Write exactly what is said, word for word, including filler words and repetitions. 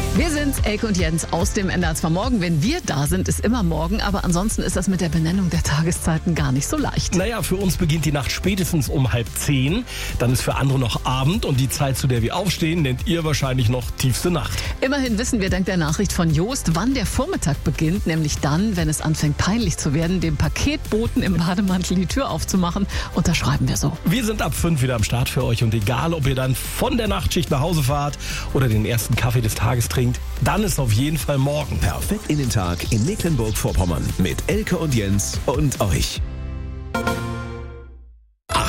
Wir sind Elke und Jens aus dem N D R zwei Morgen. Wenn wir da sind, ist immer morgen. Aber ansonsten ist das mit der Benennung der Tageszeiten gar nicht so leicht. Naja, für uns beginnt die Nacht spätestens um halb zehn. Dann ist für andere noch Abend. Und die Zeit, zu der wir aufstehen, nennt ihr wahrscheinlich noch tiefste Nacht. Immerhin wissen wir dank der Nachricht von Jost, wann der Vormittag beginnt. Nämlich dann, wenn es anfängt peinlich zu werden, dem Paketboten im Bademantel die Tür aufzumachen. Unterschreiben wir so. Wir sind ab fünf wieder am Start für euch. Und egal, ob ihr dann von der Nachtschicht nach Hause fahrt oder den ersten Kaffee des Tages trinkt, dann ist auf jeden Fall morgen. Perfekt in den Tag in Mecklenburg-Vorpommern mit Elke und Jens und euch.